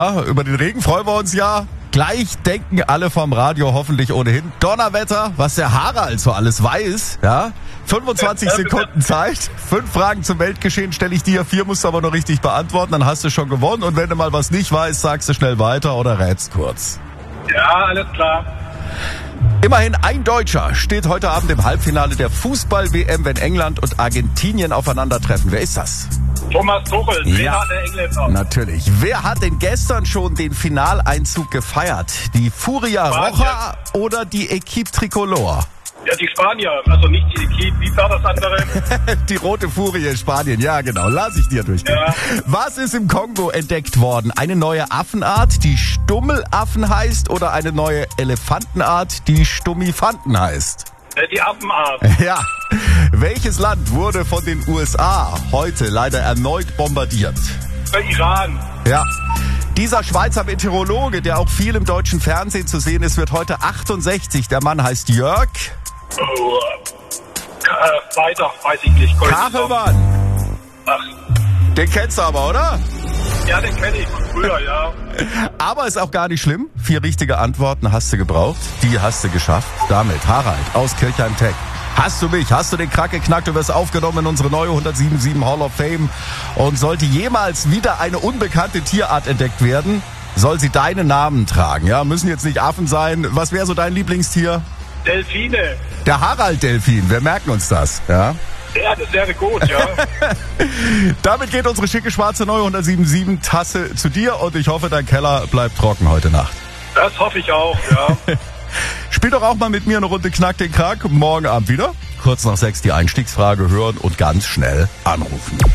Über den Regen freuen wir uns ja. Gleich denken alle vom Radio hoffentlich ohnehin. Donnerwetter, was der Harald so alles weiß. Ja, 25 Sekunden Zeit. 5 Fragen zum Weltgeschehen stelle ich dir. 4 musst du aber noch richtig beantworten. Dann hast du schon gewonnen. Und wenn du mal was nicht weißt, sagst du schnell weiter oder rätst kurz. Ja, alles klar. Immerhin ein Deutscher steht heute Abend im Halbfinale der Fußball-WM, wenn England und Argentinien aufeinandertreffen. Wer ist das? Thomas Tuchel, Trainer der Engländer. Natürlich. Wer hat denn gestern schon den Finaleinzug gefeiert? Die Furia Roja oder die Equipe Tricolor? Ja, die Spanier, also nicht die Equipe. Wie war das andere? Die rote Furie in Spanien, ja genau, lass ich dir durchgehen. Ja. Was ist im Kongo entdeckt worden? Eine neue Affenart, die Stummelaffen heißt, oder eine neue Elefantenart, die Stummifanten heißt? Die Affenart. Ja. Welches Land wurde von den USA heute leider erneut bombardiert? Iran. Ja. Dieser Schweizer Meteorologe, der auch viel im deutschen Fernsehen zu sehen ist, wird heute 68. Der Mann heißt Jörg. Weiter, weiß ich nicht. Kachelmann. Ach. Den kennst du aber, oder? Ja, den kenne ich von früher, ja. Aber ist auch gar nicht schlimm. 4 richtige Antworten hast du gebraucht. Die hast du geschafft. Damit Harald aus Kirchheim-Tech. Hast du mich? Hast du den Krack geknackt? Du wirst aufgenommen in unsere neue 107.7 Hall of Fame. Und sollte jemals wieder eine unbekannte Tierart entdeckt werden, soll sie deinen Namen tragen. Ja, müssen jetzt nicht Affen sein. Was wäre so dein Lieblingstier? Delfine. Der Harald-Delfin. Wir merken uns das. Ja. Ja, das wäre gut, ja. Damit geht unsere schicke schwarze neue 107.7 Tasse zu dir und ich hoffe, dein Keller bleibt trocken heute Nacht. Das hoffe ich auch, ja. Spiel doch auch mal mit mir eine Runde Knack den Krack. Morgen Abend wieder. Kurz nach 6 die Einstiegsfrage hören und ganz schnell anrufen.